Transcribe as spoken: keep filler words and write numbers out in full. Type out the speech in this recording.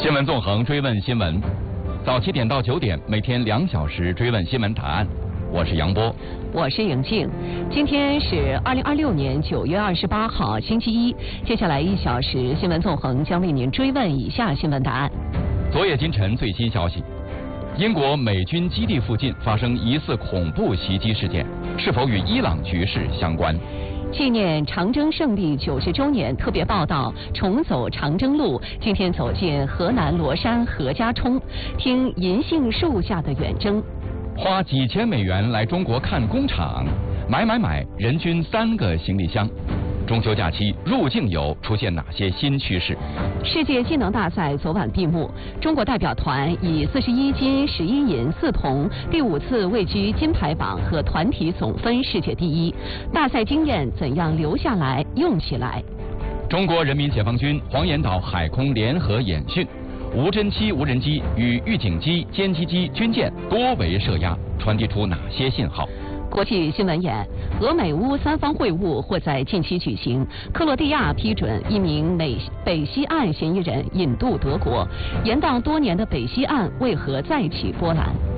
新闻纵横追问新闻，早七点到九点，每天两小时追问新闻答案。我是杨波， 我是颖静。今天是二零二六年九月二十八号，星期一。接下来一小时，新闻纵横将为您追问以下新闻答案。 昨夜今晨最新消息：英国美军基地附近发生疑似恐怖袭击事件，是否与伊朗局势相关？ 纪念长征胜利九十周年特别报道，重走长征路。今天走进河南罗山何家冲，听银杏树下的远征。 花几千美元来中国看工厂，买买买，人均三个行李箱。中秋假期入境游出现哪些新趋势？ 世界技能大赛昨晚闭幕，中国代表团以四十一金、十一银、四铜，第五次位居金牌榜和团体总分世界第一。大赛经验怎样留下来、用起来？ 中国人民解放军黄岩岛海空联合演训，无侦七无人机与预警机、歼击机、军舰多维射压，传递出哪些信号？ 国际新闻眼：俄美乌三方会晤或在近期举行。克罗地亚批准一名美北西岸嫌疑人引渡德国。延宕多年的北西岸为何再起波澜？